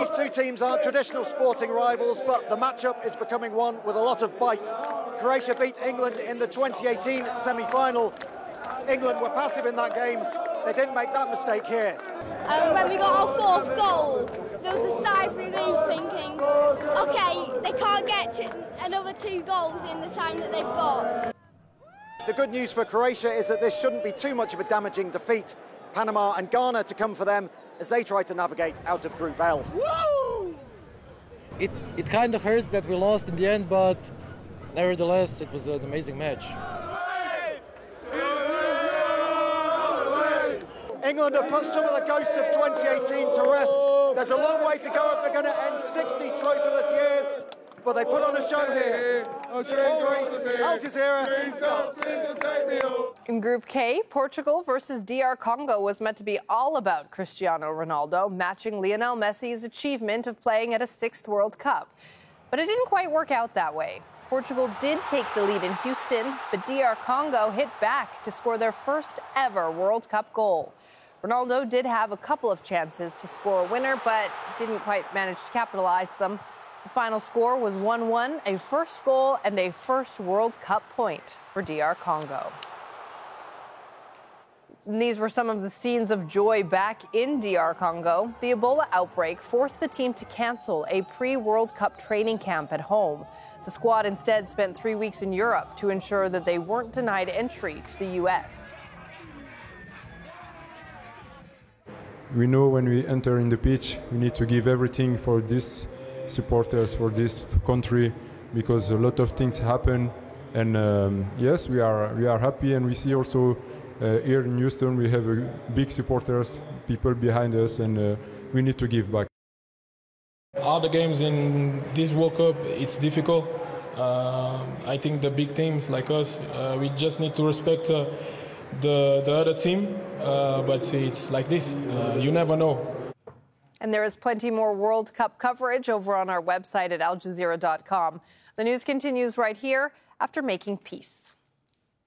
These two teams aren't traditional sporting rivals, but the matchup is becoming one with a lot of bite. Croatia beat England in the 2018 semi-final. England were passive in that game. They didn't make that mistake here. When we got our fourth goal, there was a sigh of relief thinking, OK, they can't get to another 2 goals in the time that they've got. The good news for Croatia is that this shouldn't be too much of a damaging defeat. Panama and Ghana to come for them as they try to navigate out of Group L. Woo! It kind of hurts that we lost in the end, but nevertheless, it was an amazing match. England have put some of the ghosts of 2018 to rest. There's a long way to go if they're going to end 60 trophyless years, but they put on a show here. Paul Rees, Al Jazeera. In Group K, Portugal versus DR Congo was meant to be all about Cristiano Ronaldo, matching Lionel Messi's achievement of playing at a 6th World Cup. But it didn't quite work out that way. Portugal did take the lead in Houston, but DR Congo hit back to score their first ever World Cup goal. Ronaldo did have a couple of chances to score a winner, but didn't quite manage to capitalize them. The final score was 1-1, a first goal and a first World Cup point for DR Congo. And these were some of the scenes of joy back in DR Congo. The Ebola outbreak forced the team to cancel a pre-World Cup training camp at home. The squad instead spent 3 weeks in Europe to ensure that they weren't denied entry to the U.S. We know when we enter in the pitch, we need to give everything for these supporters, for this country, because a lot of things happen. And yes, we are happy, and we see also here in Houston we have big supporters, people behind us, and we need to give back. All the games in this World Cup, it's difficult. I think the big teams like us, we just need to respect the other team, but it's like this. You never know. And there is plenty more World Cup coverage over on our website at aljazeera.com. The news continues right here after Making Peace.